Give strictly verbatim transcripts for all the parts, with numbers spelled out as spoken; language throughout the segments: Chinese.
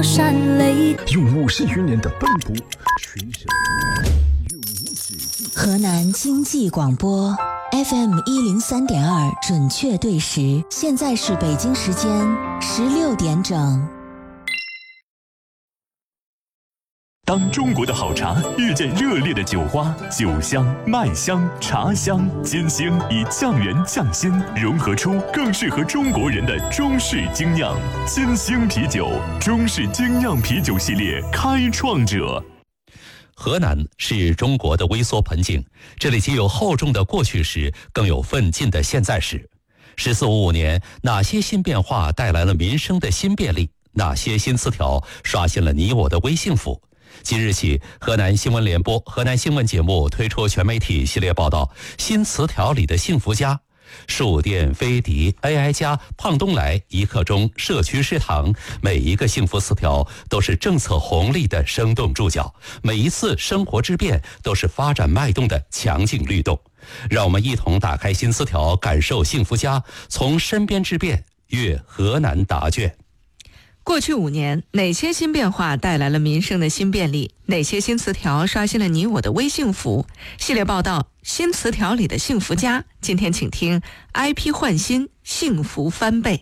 闪雷。 用五十余年的奔波全身。 河南经济广播 F M 一零三点二准确对时，现在是北京时间十六点整。 当中国的好茶遇见热烈的酒花，酒香、麦香、茶香、金星以酱源酱鲜融合出更适合中国人的中式精酿。金星啤酒，中式精酿啤酒系列开创者。 河南是中国的微缩盆景，这里既有厚重的过去时，更有奋进的现在时。十四五五年，哪些新变化带来了民生的新便利？哪些新词条刷新了你我的微幸福？即日起，河南新闻联播、河南新闻节目推出全媒体系列报道《新词条里的幸福家》。树店、飞迪、A I 家、胖东来、一刻钟、社区食堂，每一个幸福词条都是政策红利的生动注脚，每一次生活之变都是发展脉动的强劲律动。让我们一同打开新词条，感受幸福家，从身边之变阅河南答卷。 过去五年，哪些新变化带来了民生的新便利？哪些新词条刷新了你我的微幸福？系列报道《新词条里的幸福家》，今天请听 I P 换新，幸福翻倍。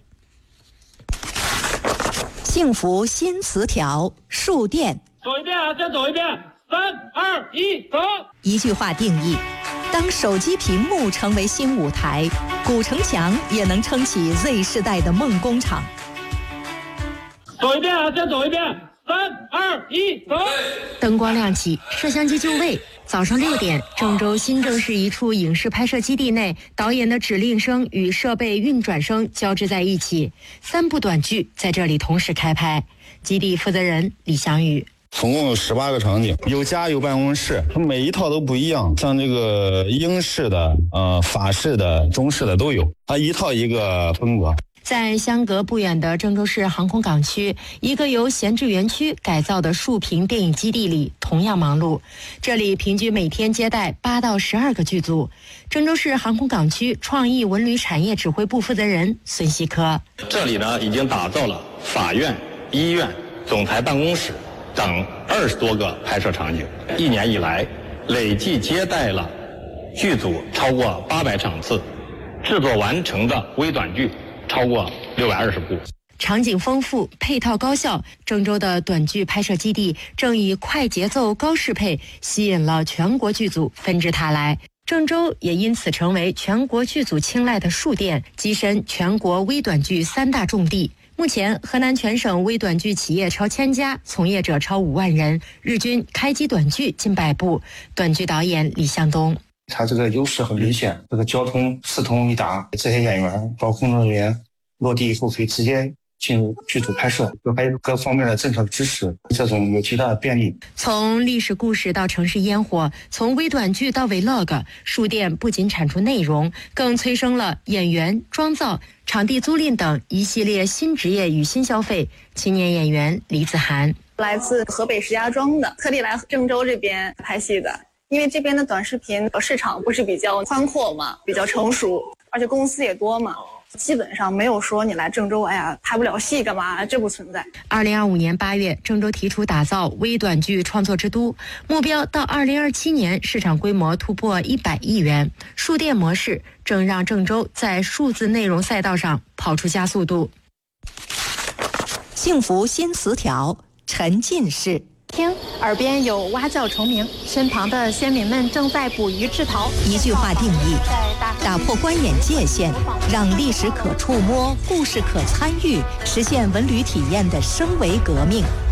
幸福新词条，树店。 走一遍啊，再走一遍，三二一，走。 一句话定义：当手机屏幕成为新舞台，古城墙也能撑起 Z 世代的梦工厂。 走一遍啊，再走一遍，三二一，走。 灯光亮起，摄像机就位。早上六点，郑州新郑市一处影视拍摄基地内，导演的指令声与设备运转声交织在一起，三部短剧在这里同时开拍。基地负责人李翔宇。 总共有十八个场景，有家有办公室，每一套都不一样，像这个英式的、呃法式的、中式的都有，它一套一个风格。 在相隔不远的郑州市航空港区，一个由闲置园区改造的竖屏电影基地里同样忙碌。这里平均每天接待八到十二个剧组。郑州市航空港区创意文旅产业指挥部负责人孙希科： 这里呢已经打造了法院、医院、总裁办公室等二十多个拍摄场景，一年以来累计接待了剧组超过八百场次，制作完成的微短剧超过六百二十部。 场景丰富，配套高效，郑州的短剧拍摄基地正以快节奏、高适配吸引了全国剧组纷至沓来。郑州也因此成为全国剧组青睐的树店，跻身全国微短剧三大重地。目前，河南全省微短剧企业超千家，从业者超五万人，日均开机短剧近百部。短剧导演李向东。 它这个优势很明显，这个交通四通一达，这些演员包括工作人员落地以后可以直接进入剧组拍摄，还有各方面的政策支持，这种有极大的便利。 从历史故事到城市烟火，从微短剧到 Vlog， 树店不仅产出内容，更催生了演员、妆造、场地租赁等一系列新职业与新消费。青年演员李子涵来自河北石家庄的，特地来郑州这边拍戏的。因为这边的短视频市场不是比较宽阔嘛，比较成熟，而且公司也多嘛，基本上没有说你来郑州，哎呀拍不了戏干嘛，这不存在。 二零二五年八月，郑州提出打造微短剧创作之都，目标到二零二七年市场规模突破一百亿元。数店模式正让郑州在数字内容赛道上跑出加速度。 幸福新词条，沉浸式。 听，耳边有蛙叫虫鸣，身旁的先民们正在捕鱼制陶。 一句话定义：打破观演界限，让历史可触摸，故事可参与，实现文旅体验的升维革命。